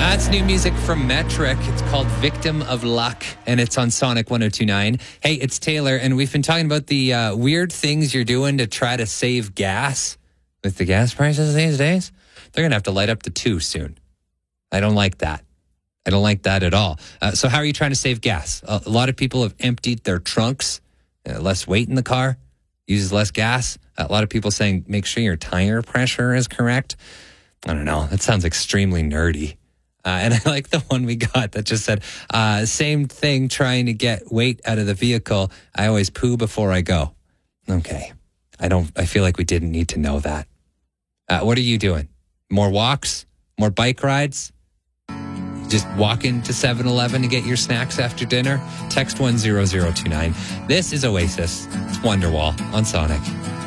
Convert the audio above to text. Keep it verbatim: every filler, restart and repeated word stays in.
That's new music from Metric. It's called Victim of Luck, and it's on Sonic one oh two point nine. Hey, it's Taylor, and we've been talking about the uh, weird things you're doing to try to save gas. With the gas prices these days, they're going to have to light up the two soon. I don't like that. I don't like that at all. Uh, so how are you trying to save gas? A, a lot of people have emptied their trunks, uh, less weight in the car, uses less gas. A lot of people saying, make sure your tire pressure is correct. I don't know. That sounds extremely nerdy. Uh, and I like the one we got that just said, uh, same thing, trying to get weight out of the vehicle. I always poo before I go. Okay. I don't, I feel like we didn't need to know that. Uh, what are you doing? More walks? More bike rides? Just walking to seven eleven to get your snacks after dinner? Text one zero zero two nine. This is Oasis. It's Wonderwall on Sonic.